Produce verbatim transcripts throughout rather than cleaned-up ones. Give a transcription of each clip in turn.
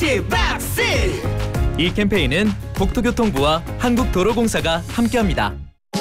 액티브 박스. 이 캠페인은 국토교통부와 한국도로공사가 함께합니다.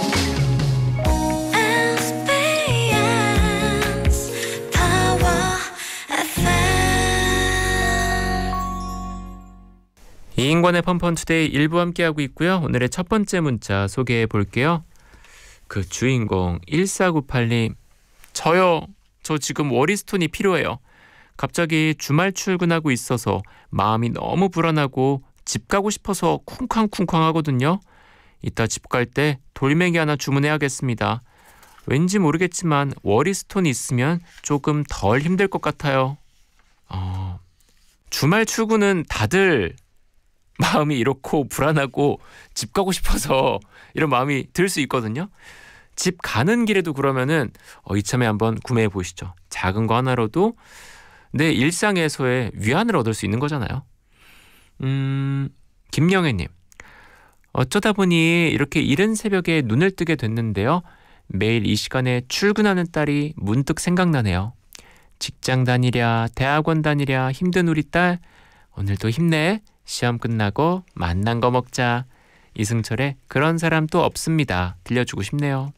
이인권의 펀펀투데이 일부 함께하고 있고요. 오늘의 첫 번째 문자 소개해 볼게요. 그 주인공 일사구팔 님. 저요. 저 지금 워리스톤이 필요해요. 갑자기 주말 출근하고 있어서 마음이 너무 불안하고 집 가고 싶어서 쿵쾅쿵쾅 하거든요. 이따 집 갈 때 돌멩이 하나 주문해야겠습니다. 왠지 모르겠지만 워리스톤이 있으면 조금 덜 힘들 것 같아요. 어, 주말 출근은 다들 마음이 이렇고 불안하고 집 가고 싶어서 이런 마음이 들 수 있거든요. 집 가는 길에도 그러면은 어, 이참에 한번 구매해 보시죠. 작은 거 하나로도 내 일상에서의 위안을 얻을 수 있는 거잖아요. 음, 김영애님. 어쩌다 보니 이렇게 이른 새벽에 눈을 뜨게 됐는데요. 매일 이 시간에 출근하는 딸이 문득 생각나네요. 직장 다니랴 대학원 다니랴 힘든 우리 딸. 오늘도 힘내. 시험 끝나고 만난 거 먹자. 이승철의 그런 사람 또 없습니다. 들려주고 싶네요.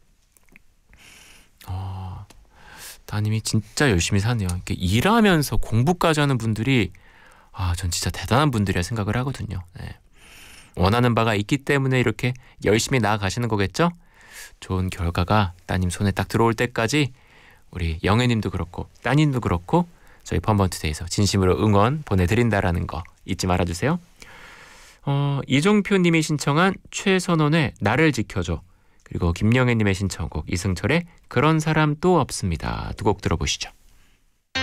어, 따님이 진짜 열심히 사네요. 이렇게 일하면서 공부까지 하는 분들이 아, 전 진짜 대단한 분들이라 생각을 하거든요. 네. 원하는 바가 있기 때문에 이렇게 열심히 나아가시는 거겠죠? 좋은 결과가 따님 손에 딱 들어올 때까지 우리 영애님도 그렇고 따님도 그렇고 저희 펀펀투데이에서 진심으로 응원 보내드린다라는 거 잊지 말아주세요. 어, 이종표님이 신청한 최선원의 나를 지켜줘, 그리고 김영애님의 신청곡 이승철의 그런 사람 또 없습니다. 두 곡 들어보시죠.